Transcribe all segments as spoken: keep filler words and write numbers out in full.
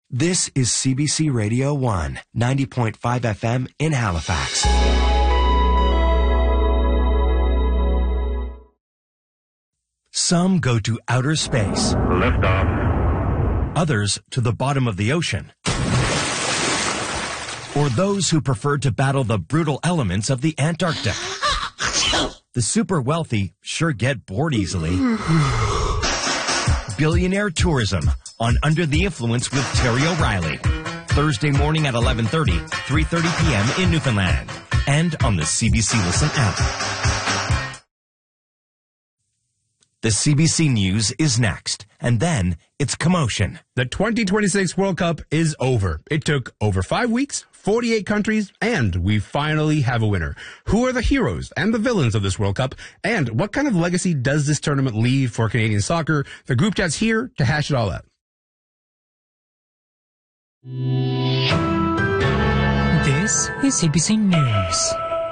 This is C B C Radio one, ninety point five F M in Halifax. Some go to outer space. Liftoff. Others to the bottom of the ocean. Or those who prefer to battle the brutal elements of the Antarctic. The super wealthy sure get bored easily. Billionaire tourism on Under the Influence with Terry O'Reilly. Thursday morning at eleven thirty, three thirty p.m. in Newfoundland. And on the C B C Listen app. The C B C News is next. And then it's commotion. The twenty twenty-six World Cup is over. It took over five weeks, forty-eight countries, and we finally have a winner. Who are the heroes and the villains of this World Cup? And what kind of legacy does this tournament leave for Canadian soccer? The group chat's here to hash it all out. This is C B C News.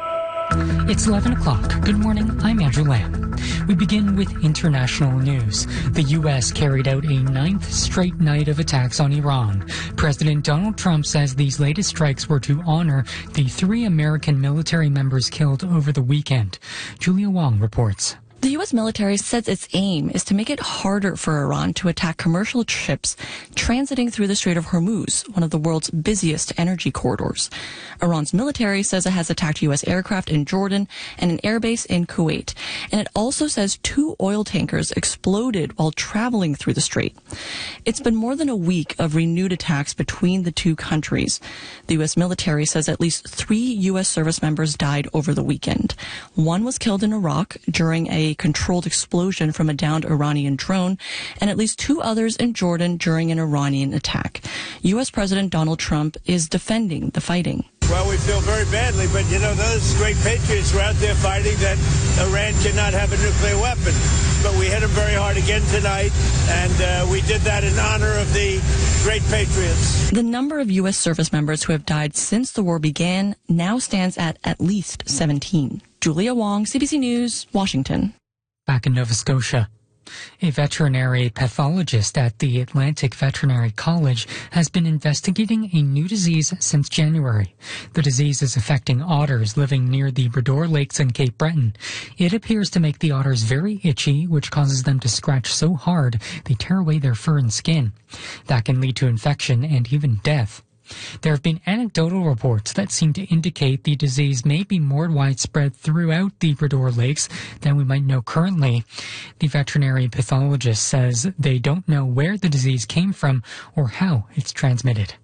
It's eleven o'clock. Good morning, I'm Andrew Lamb. We begin with international news. The U S carried out a ninth straight night of attacks on Iran. President Donald Trump says these latest strikes were to honor the three American military members killed over the weekend. Julia Wong reports. The U S military says its aim is to make it harder for Iran to attack commercial ships transiting through the Strait of Hormuz, one of the world's busiest energy corridors. Iran's military says it has attacked U S aircraft in Jordan and an airbase in Kuwait. And it also says two oil tankers exploded while traveling through the strait. It's been more than a week of renewed attacks between the two countries. The U S military says at least three U S service members died over the weekend. One was killed in Iraq during a controlled explosion from a downed Iranian drone, and at least two others in Jordan during an Iranian attack. U S President Donald Trump is defending the fighting. Well, we feel very badly, but, you know, those great patriots were out there fighting that Iran cannot have a nuclear weapon. But we hit them very hard again tonight, and uh, we did that in honor of the great patriots. The number of U S service members who have died since the war began now stands at at least seventeen. Julia Wong, C B C News, Washington. Back in Nova Scotia, a veterinary pathologist at the Atlantic Veterinary College has been investigating a new disease since January. The disease is affecting otters living near the Bredor Lakes in Cape Breton. It appears to make the otters very itchy, which causes them to scratch so hard they tear away their fur and skin. That can lead to infection and even death. There have been anecdotal reports that seem to indicate the disease may be more widespread throughout the Bredor Lakes than we might know currently. The veterinary pathologist says they don't know where the disease came from or how it's transmitted.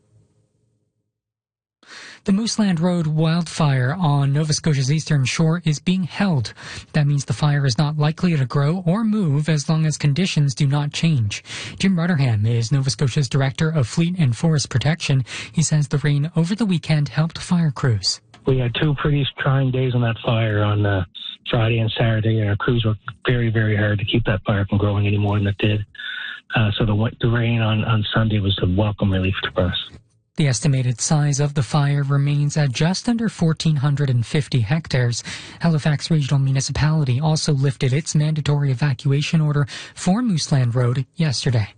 The Mooseland Road wildfire on Nova Scotia's eastern shore is being held. That means the fire is not likely to grow or move as long as conditions do not change. Jim Rutherham is Nova Scotia's Director of Fleet and Forest Protection. He says the rain over the weekend helped fire crews. We had two pretty trying days on that fire on uh, Friday and Saturday, and our crews worked very, very hard to keep that fire from growing any more than it did. Uh, so the, the rain on, on Sunday was a welcome relief to us. The estimated size of the fire remains at just under one thousand four hundred fifty hectares. Halifax Regional Municipality also lifted its mandatory evacuation order for Mooseland Road yesterday.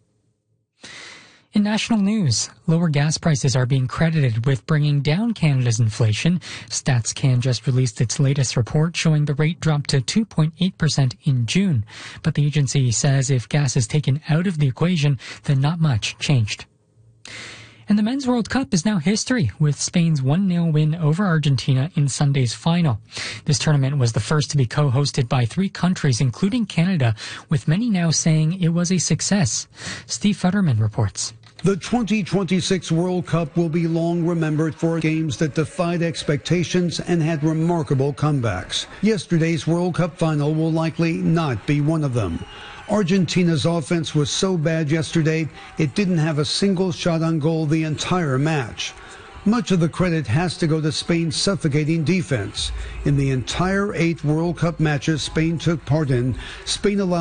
In national news, lower gas prices are being credited with bringing down Canada's inflation. StatsCan just released its latest report showing the rate dropped to two point eight percent in June. But the agency says if gas is taken out of the equation, then not much changed. And the Men's World Cup is now history, with Spain's one nil win over Argentina in Sunday's final. This tournament was the first to be co-hosted by three countries, including Canada, with many now saying it was a success. Steve Futterman reports. The twenty twenty-six World Cup will be long remembered for games that defied expectations and had remarkable comebacks. Yesterday's World Cup final will likely not be one of them. Argentina's offense was so bad yesterday, it didn't have a single shot on goal the entire match. Much of the credit has to go to Spain's suffocating defense. In the entire eight World Cup matches Spain took part in, Spain allowed